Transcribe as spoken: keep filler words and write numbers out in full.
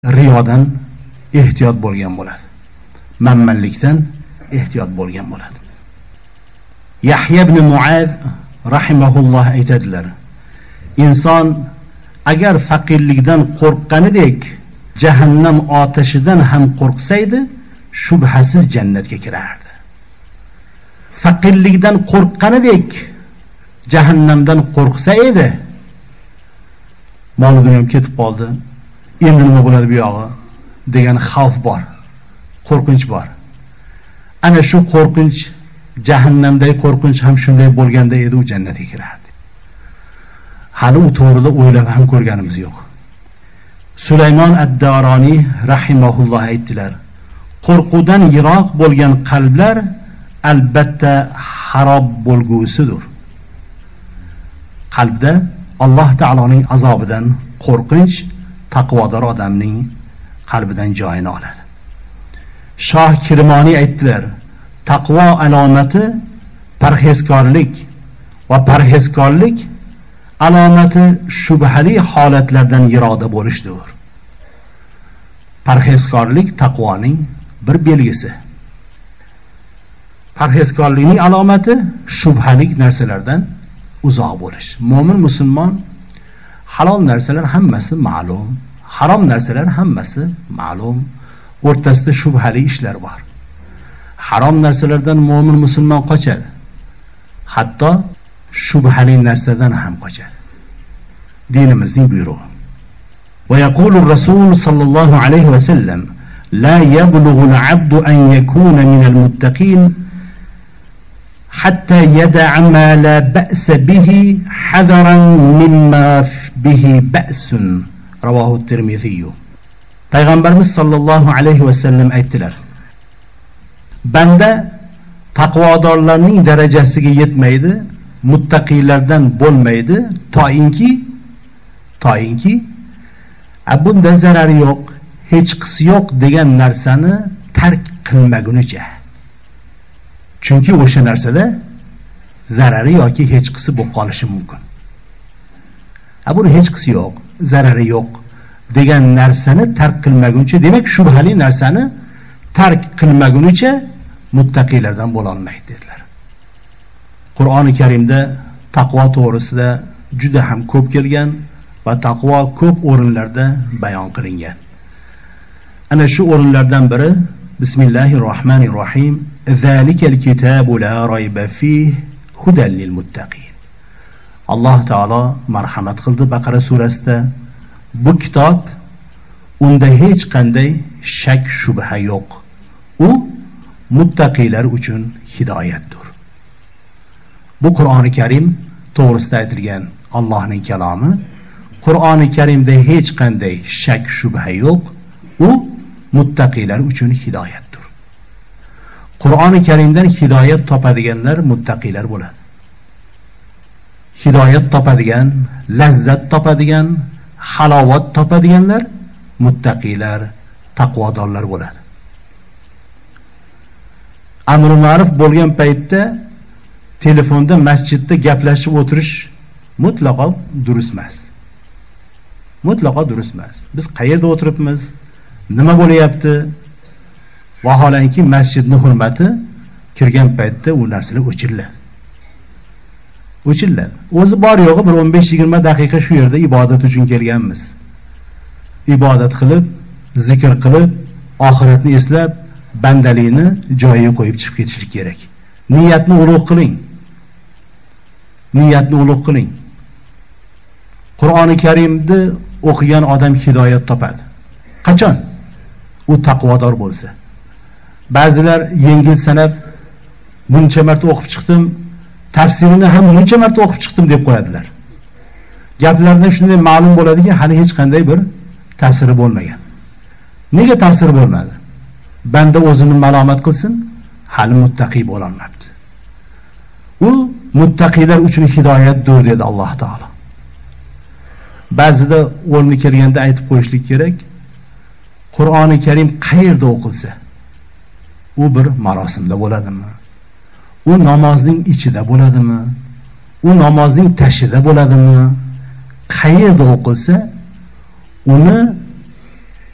riyodan ehtiyot bo'lgan bo'ladi. Manmanlikdan ehtiyot bo'lgan bo'ladi. Yahya ibn Muaz rahimahulloh aytadilar: inson agar faqirlikdan qo'rqqanidek jahannam otashidan ham qo'rqsa edi, shubhasiz jannatga kirardi. Faqirlikdan qo'rqqanidek jahannamdan qo'rqsa edi, mol dunyom ketib qoldi, endi nima bo'ladi bu yog'i degan xavf bor, qo'rqinch bor. Ana shu qo'rqinch, jahannamdagi qo'rqinch ham shunday bo'lganda edi, u jannatga kirardi. Hali u to'g'rida o'ylab ham ko'rganimiz yo'q. Sulaymon ad-Daroniy rahimahulloh aytdilar: qo'rquvdan yiroq bo'lgan qalblar albatta harob bo'lgusidir. Qalbda Alloh taoloning azobidan qo'rqinch taqvodor odamning qalbidan joyini oladi. Shoh Kirmoniy aytdilar: taqvo alomati parhezkorlik va parhezkorlik alomati shubhali holatlardan yiroqda bo'lishdir. Parhezkorlik taqvoning bir belgisi. Parhezkorlikning alomati shubhali narsalardan uzoq bo'lish. Mo'min musulmon halol narsalar hammasi ma'lum, harom narsalar hammasi ma'lum, o'rtasida shubhali ishlar bor. Harom narsalardan mo'min musulmon qochadi. Hatto shubhali narsadan ham qochadi. Dinimizning buyrug'i. Va yaqulu ar-rasul sallallohu alayhi va sallam: la yablughu al-'abdu an yakuna min al-muttaqin hatta yada'a ma la ba'sa bihi hadaran mimma bihi ba'sun. Ravohu at-Tirmidhi. Payg'ambarimiz sallallohu alayhi va sallam aytdilar: banda taqvodorlarning darajasiga yetmaydi, muttaqiylardan bo'lmaydi, toinki toinki bunda zarari yo'q, hech qisi yo'q degan narsani tark qilmagunicha. Chunki o'sha narsada zarari yoki hech qisi bo'lib qolishi mumkin. Buni hech qisi yo'q, zarari yo'q degan narsani tark qilmaguncha, demak shubhali narsani tark qilmagunicha muttaqiylardan bo'la olmaydi dedilar. Qur'oni Karimda taqvo to'g'risida juda ham ko'p kelgan va taqvo ko'p o'rinlarda bayon qilingan. Ana shu o'rinlardan biri Bismillahirrohmanirrohim: Zalikal kitabu la rayba fihi hudan lil muttaqin. Alloh taolo marhamat qildi Baqara surasida: bu kitob, unda hech qanday shak shubha yo'q. U muttaqiylar uchun hidoyatdir. Bu Qur'oni Karim to'g'risida aytilgan Allohning kalomi. Qur'oni Karimda hech qanday shak shubha yo'q. U muttaqiylar uchun hidoyatdir. Qur'oni Karimdan hidoyat topadiganlar muttaqiylar bo'ladi. Hidoyat topadigan, lazzat topadigan, halovat topadiganlar muttaqiylar, taqvodorlar bo'ladi. Amr ma'ruf bo'lgan paytda telefonda masjidda gaplashib o'tirish mutlaqo durust emas. Mutlaqo durust emas. Biz qayerda o'tiribmiz, nima bo'layapti? Vaholanki masjidning hurmati kirgan paytda u narsalar o'chiriladi. O'chiriladi. O'zi bor yo'g'i bir o'n besh yigirma daqiqa shu yerda ibodat uchun kelganmiz. Ibodat qilib, zikr qilib, oxiratni eslab, bandalikni joyiga qo'yib chiqib ketishlik kerak. Niyatni ulug' qiling. Niyatni ulug' qiling. Qur'oni Karimni o'qigan odam hidoyat topadi. Qachon? U taqvodor bo'lsa. Ba'zilar yengil sanab buncha marta o'qib chiqdim, tafsirini ham buncha marta o'qib chiqdim deb qo'yadilar. Gaplardan shunday ma'lum bo'ladiki, hali hech qanday bir ta'siri bo'lmagan. Nega ta'siri bo'lmadi? Banda o'zini malomat qilsin, hali muttaqi bo'la olmabdi. U muttaqiylar uchun hidoyatdir dedi Alloh taolo. Ba'zida o'rni kelganda aytib qo'yishlik kerak. Qur'oni Karim qayerda o'qilsa, u bir marosimda bo'ladimi? U namozning ichida bo'ladimi? U namozning tashida bo'ladimi? Qayerda o'qilsa, uni